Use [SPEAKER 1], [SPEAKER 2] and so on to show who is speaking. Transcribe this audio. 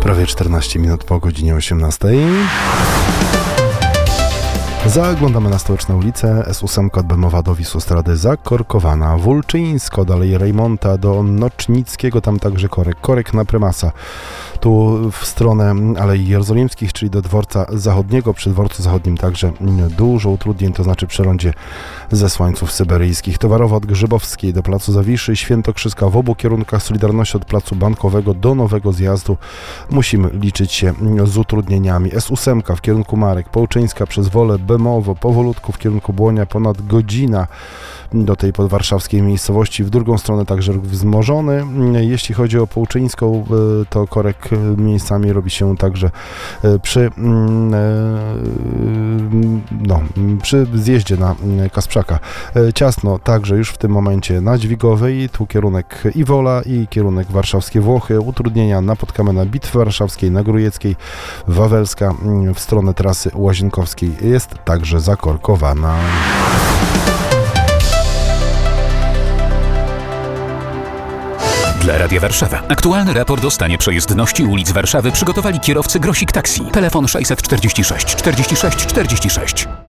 [SPEAKER 1] Prawie 14 minut po godzinie 18. Zaglądamy na stołeczną ulicę. S8 od Bemowa do Wisłostrady zakorkowana. Wólczyńsko, dalej Rejmonta do Nocznickiego, tam także korek na Prymasa. Tu w stronę Alei Jerozolimskich, czyli do dworca zachodniego. Przy dworcu zachodnim także dużo utrudnień, to znaczy przy rondzie ze Słańców Syberyjskich. Towarowa od Grzybowskiej do Placu Zawiszy, Świętokrzyska w obu kierunkach, Solidarności od Placu Bankowego do Nowego Zjazdu. Musimy liczyć się z utrudnieniami. S8 w kierunku Marek, Połczyńska przez Wolę, Bemowo, powolutku w kierunku Błonia, ponad godzina do tej podwarszawskiej miejscowości. W drugą stronę także ruch wzmożony. Jeśli chodzi o Połczyńską, to korek miejscami robi się także przy zjeździe na Kasprzaka. Ciasno także już w tym momencie na Dźwigowej, tu kierunek Iwola i kierunek warszawskie Włochy. Utrudnienia na Podkamena, Bitwy Warszawskiej, na Grujeckiej, Wawelska w stronę trasy Łazienkowskiej jest także zakorkowana.
[SPEAKER 2] Dla Radia Warszawa. Aktualny raport o stanie przejezdności ulic Warszawy przygotowali kierowcy Grosik Taxi. Telefon 646 46 46.